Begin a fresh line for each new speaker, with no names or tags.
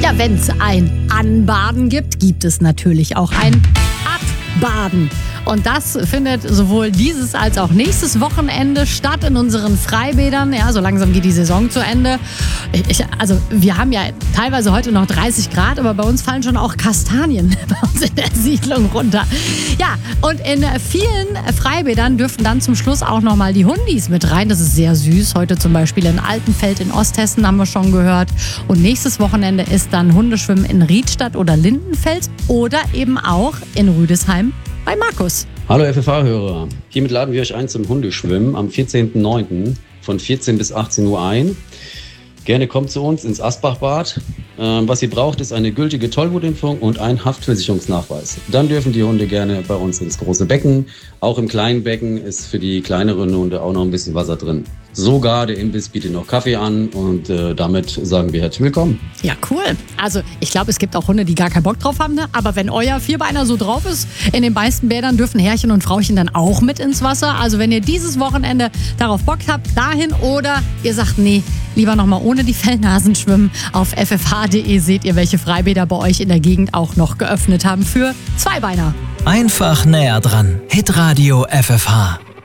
Ja, wenn es ein Anbaden gibt, gibt es natürlich auch ein Abbaden. Und das findet sowohl dieses als auch nächstes Wochenende statt in unseren Freibädern. Ja, so langsam geht die Saison zu Ende. Also wir haben ja teilweise heute noch 30 Grad, aber bei uns fallen schon auch Kastanien bei uns in der Siedlung runter. Ja, und in vielen Freibädern dürften dann zum Schluss auch nochmal die Hundis mit rein. Das ist sehr süß. Heute zum Beispiel in Altenfeld in Osthessen haben wir schon gehört. Und nächstes Wochenende ist dann Hundeschwimmen in Riedstadt oder Lindenfels oder eben auch in Rüdesheim bei Markus.
Hallo FFH-Hörer, hiermit laden wir euch ein zum Hundeschwimmen am 14.09. von 14 bis 18 Uhr ein. Gerne kommt zu uns ins Asbachbad. Was ihr braucht, ist eine gültige Tollwutimpfung und ein Haftversicherungsnachweis. Dann dürfen die Hunde gerne bei uns ins große Becken. Auch im kleinen Becken ist für die kleineren Hunde auch noch ein bisschen Wasser drin. Sogar der Imbiss bietet noch Kaffee an und damit sagen wir herzlich willkommen.
Ja, cool. Also ich glaube, es gibt auch Hunde, die gar keinen Bock drauf haben. Ne? Aber wenn euer Vierbeiner so drauf ist, in den meisten Bädern dürfen Herrchen und Frauchen dann auch mit ins Wasser. Also wenn ihr dieses Wochenende darauf Bock habt, dahin oder ihr sagt, nee, lieber nochmal ohne die Fellnasen schwimmen. Auf ffh.de seht ihr, welche Freibäder bei euch in der Gegend auch noch geöffnet haben für Zweibeiner.
Einfach näher dran. Hitradio FFH.